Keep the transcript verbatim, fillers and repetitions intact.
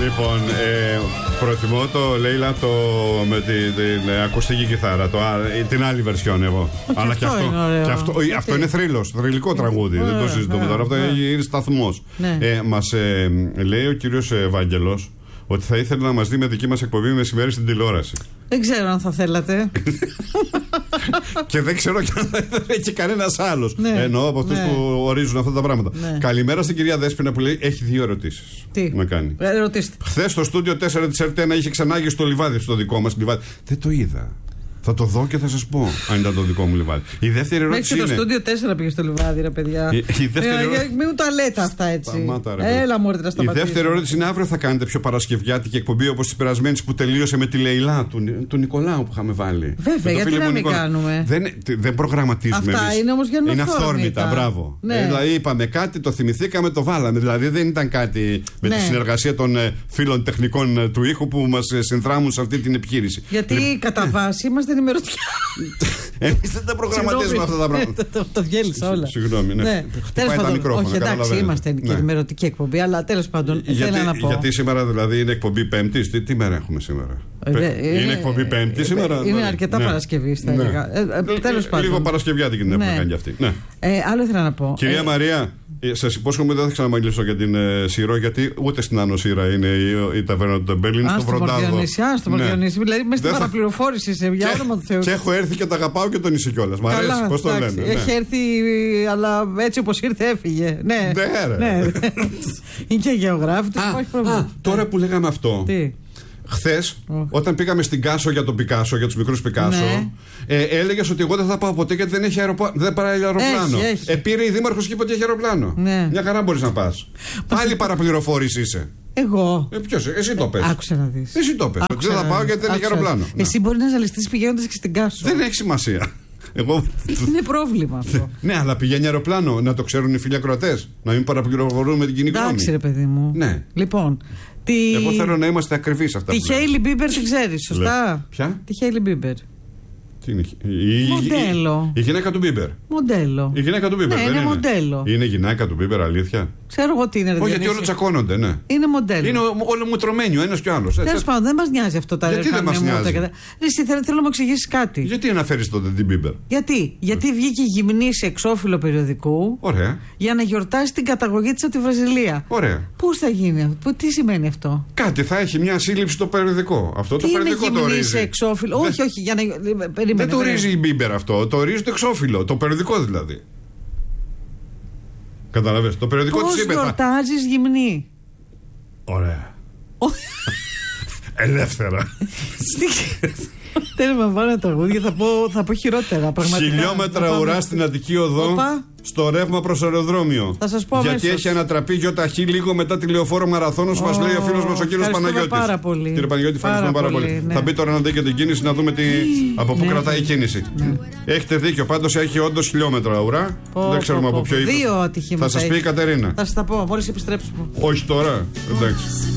Λοιπόν, ε, προτιμώ το Λέιλα το, με την, την ε, ακουστική κιθάρα, το, την άλλη βερσιόν εγώ. Όχι, αλλά αυτό και αυτό, είναι και αυτό, ε, αυτό είναι θρύλος, θρυλικό τραγούδι. Δεν το συζητούμε τώρα. Αυτό είναι σταθμός. Ε, μας ε, λέει ο κύριος Ευάγγελος ότι θα ήθελε να μας δει με δική μας εκπομπή μεσημέρι στην τηλεόραση. Δεν ξέρω αν θα θέλατε. Και δεν ξέρω και αν θα ήθελε και κανένας άλλος. Ναι, εννοώ από αυτούς ναι. που ορίζουν αυτά τα πράγματα. Ναι. Καλημέρα στην κυρία Δέσποινα που λέει έχει δύο ερωτήσεις. Τι να κάνει. Ε, ρωτήστε. Χθες στο στούντιο τέσσερα της Ερτ ένα είχε ξανάγει στο λιβάδι, στο δικό μας λιβάδι. Δεν το είδα. Θα το δω και θα σας πω αν ήταν το δικό μου λιβάδι. Η δεύτερη ερώτηση είναι. είναι. Και το στούντιο τέσσερα πήγε στο λιβάδι, ρε παιδιά. Η, η δεύτερη ερώτηση. Ε, μην μου τα λέτε αυτά έτσι. Σταμάτα, ρε, Έλα, μόρτι να η σταματήσω. δεύτερη ερώτηση είναι αύριο θα κάνετε πιο παρασκευιάτικη εκπομπή όπως τις περασμένες που τελείωσε με τη Λεϊλά του, του Νικολάου που είχαμε βάλει. Βέβαια, γιατί να μην κάνουμε. Δεν, δεν προγραμματίζουμε. Αυτά εμείς. είναι όμως για Είναι αυθόρμητα. αυθόρμητα, μπράβο. Ναι. Ε, δηλαδή είπαμε κάτι, το θυμηθήκαμε, το βάλαμε. Δηλαδή δεν ήταν κάτι με ναι. τη συνεργασία των ε, φίλων τεχνικών ε, του ήχου που μας ε, συνδράμουν σε αυτή την επιχείρηση. Γιατί Λοιπόν, κατά βάση είμαστε ενημερωτικά. Εμείς δεν τα προγραμματίζουμε αυτά τα πράγματα. Το, το διέλυσα όλα. Συγγνώμη, ναι. ναι. Χτυπάει τα μικρόφωνα. Όχι, εντάξει, είμαστε και ενημερωτική εκπομπή, αλλά τέλος πάντων θέλω να πω. Γιατί σήμερα δηλαδή είναι εκπομπή Πέμπτη, τι, τι μέρα έχουμε σήμερα. Ε, είναι εκπομπή Πέμπτη σήμερα. Είναι δηλαδή. αρκετά ναι. Παρασκευή, θα ναι. έλεγα. Ε, τέλος πάντων. Λίγο Παρασκευιάτικη την έχουμε ναι. κάνει αυτή. Ναι. Ε, άλλο ήθελα να πω. Κυρία ε, Μαρία, σας υπόσχομαι δεν θα ξαναμιλήσω για την ε, Σύρο, γιατί ούτε στην Άνω Σύρα είναι η, η ταβέρνα του Τεμπέλη, είναι στο Βροντάδο. Α, στο Πορδιονύσι. Δηλαδή μέσα στην παραπληροφόρηση σε για όνομα του Θεού. Και έχω έρθει και τα αγαπάω και τον νησί κιόλας. Μ' αρέσει, πώς το λένε. Έχει έρθει, αλλά έτσι όπως ήρθε έφυγε. Ναι, ναι. Είναι και γεωγράφη. Τώρα που λέγαμε αυτό. Τι. Χθες, oh. όταν πήγαμε στην Κάσο για τον Πικάσο, για τους μικρούς Πικάσο, ναι. ε, έλεγες ότι εγώ δεν θα πάω ποτέ γιατί δεν έχει αεροπλάνο. Δεν παράει αεροπλάνο. Έχει, έχει. Ε, πήρε η Δήμαρχος και είπε ότι έχει αεροπλάνο. Ναι. Μια χαρά μπορείς να πας. Πάλι παραπληροφόρηση είσαι. Εγώ. Ε, ποιος, εσύ το πες. Άκουσα να δεις. Εσύ το πες. Δεν θα πάω γιατί δεν έχει αεροπλάνο. Εσύ μπορεί να ζαλιστείς πηγαίνοντας και στην Κάσο. Δεν έχει σημασία. Εγώ... Είναι πρόβλημα αυτό. Ναι, αλλά πηγαίνει αεροπλάνο. Να το ξέρουν οι φίλοι ακροατές. Να μην παραπληροφορούν με την κοινή γνώμη. Εντάξει, ρε παιδί μου. Ναι. Λοιπόν. Τη... Εγώ θέλω να είμαστε ακριβείς αυτά. Τη Χέιλι Μπίμπερ την ξέρεις, σωστά. Ποια? Τη Χέιλι Μπίμπερ. Τι είναι, η, μοντέλο. Η, η, η γυναίκα του Μπίμπερ. Μοντέλο. Η γυναίκα του Μπίμπερ. Ναι, δεν είναι είναι μοντέλο. Είναι γυναίκα του Μπίμπερ, αλήθεια. Ξέρω εγώ τι είναι. Όχι, γιατί όλοι τσακώνονται, ναι. Είναι μοντέλο. Είναι όλο μου τρομένιο, ένας και άλλος. Τέλος πάντων, δεν μας νοιάζει αυτό τα γιατί δεν μας νοιάζει. Εσύ θέλω, θέλω να μου εξηγήσεις κάτι. Γιατί αναφέρεις τότε την Μπίμπερ. Γιατί, γιατί βγήκε γυμνή σε εξώφυλλο περιοδικού. Ωραία. Για να γιορτάσει την καταγωγή της από τη Βραζιλία. Ωραία. Πού θα γίνει αυτό, τι σημαίνει αυτό. Κάτι θα έχει μια σύλληψη στο περιοδικό. Αυτό τι το περιοδικό το ορίζει. Σε εξώφυλλο. Δεν... Όχι, όχι, για να. Περίμενε, δεν το ορίζει η Μπίμπερ αυτό. Το ορίζει το εξώφυλλο. Το περιοδικό δηλαδή. Καταλαβες. Το περιοδικό της είπε. Πώς γιορτάζεις γυμνή. Ωραία. Ελεύθερα. Τέλος με βάλω τραγούδια, θα πω, θα πω χειρότερα. Πραγματικά. Χιλιόμετρα ουρά στην Αττική Οδό. Οπα. Στο ρεύμα προς αεροδρόμιο. Θα σας πω γιατί αμέσως. έχει ανατραπεί γιοταχή λίγο μετά τη λεωφόρο Μαραθώνος, oh, μας λέει ο φίλος μας ο κύριος Παναγιώτης. Πάρα πολύ. Κύριε Παναγιώτη, ευχαριστούμε πάρα, πάρα πολύ. Ναι. Θα μπει τώρα να δει και την κίνηση, να δούμε τι, από πού ναι, κρατάει η κίνηση. Ναι. Έχετε δίκιο, πάντως έχει όντως χιλιόμετρα ουρά. Oh, δεν ξέρουμε oh, από ποιο είδος. Δύο ατυχήματα. Θα σας πει η Κατερίνα. Θα σας τα πω, μόλις επιστρέψουμε. Όχι τώρα, εντάξει.